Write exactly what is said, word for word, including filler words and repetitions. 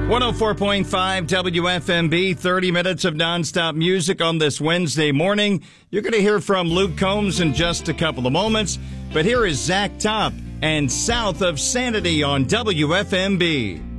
one oh four point five W F M B, thirty minutes of nonstop music on this Wednesday morning. You're going to hear from Luke Combs in just a couple of moments. But here is Zach Top and South of Sanity on W F M B.